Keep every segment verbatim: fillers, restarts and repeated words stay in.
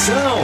Moção.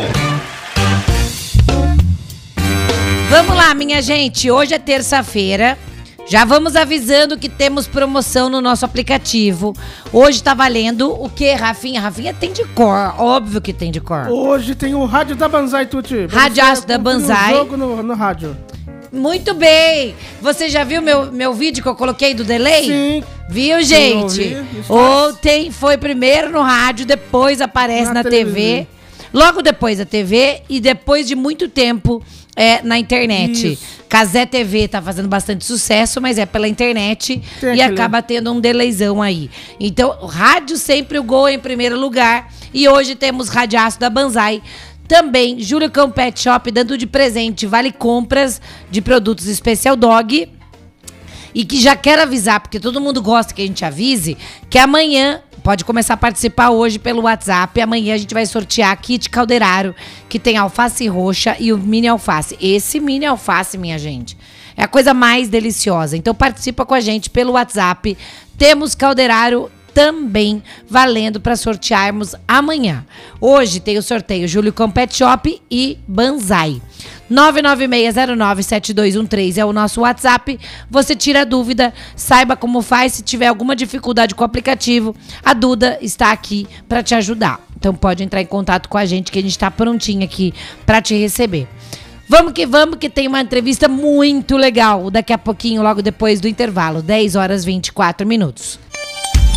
Vamos lá, minha gente. Hoje é terça-feira. Já vamos avisando que temos promoção no nosso aplicativo. Hoje tá valendo o quê, Rafinha? Rafinha tem de cor, óbvio que tem de cor. Hoje tem o rádio da Banzai, Tuti. Radiaço da Banzai. Um jogo no, no rádio. Muito bem. Você já viu meu, meu vídeo que eu coloquei do delay? Sim. Viu, gente? Ontem foi primeiro no rádio, depois aparece na, na T V. Logo depois da T V e depois de muito tempo é, na internet. Isso. Cazé T V tá fazendo bastante sucesso, mas é pela internet. Tem e aquele... acaba tendo um delayzão aí. Então, o rádio sempre o gol em primeiro lugar. E hoje temos Radiaço da Banzai. Também, Júlio Cão Pet Shop dando de presente vale compras de produtos Special Dog. E que já quero avisar, porque todo mundo gosta que a gente avise, que amanhã, pode começar a participar hoje pelo WhatsApp, amanhã a gente vai sortear kit caldeiraro, que tem alface roxa e o mini alface. Esse mini alface, minha gente, é a coisa mais deliciosa. Então participa com a gente pelo WhatsApp. Temos caldeiraro também valendo para sortearmos amanhã. Hoje tem o sorteio Júlio Cão Pet Shop e Banzai. nove nove seis zero nove sete dois um três é o nosso WhatsApp. Você tira a dúvida, saiba como faz. Se tiver alguma dificuldade com o aplicativo, a Duda está aqui para te ajudar. Então pode entrar em contato com a gente que a gente está prontinho aqui para te receber. Vamos que vamos, que tem uma entrevista muito legal daqui a pouquinho, logo depois do intervalo, dez horas e vinte e quatro minutos.